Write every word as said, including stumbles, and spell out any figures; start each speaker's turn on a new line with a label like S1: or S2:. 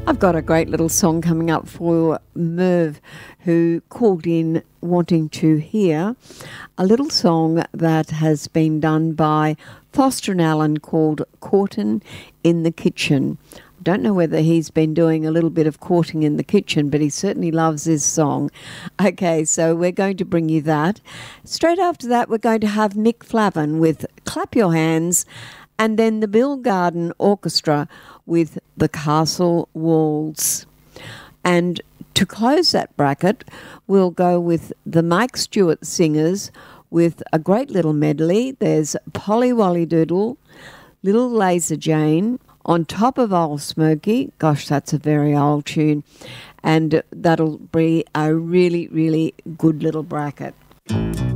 S1: I've got a great little song coming up for Merv, who called in wanting to hear a little song that has been done by Foster and Allen called Courtin' in the Kitchen. I don't know whether he's been doing a little bit of courting in the kitchen, but he certainly loves his song. Okay, so we're going to bring you that. Straight after that, we're going to have Mick Flavin with Clap Your Hands, and then the Bill Garden Orchestra with The Castle Walls. And to close that bracket, we'll go with the Mike Stewart Singers with a great little medley. There's Polly Wolly Doodle, Little Laser Jane, On Top of Old Smoky. Gosh, that's a very old tune. And that'll be a really, really good little bracket.